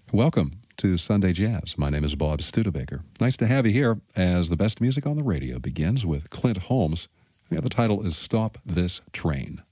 Welcome to Sunday Jazz. My name is Bob Studebaker. Nice to have you here as the best music on the radio begins with Clint Holmes. Yeah, the title is Stop This Train.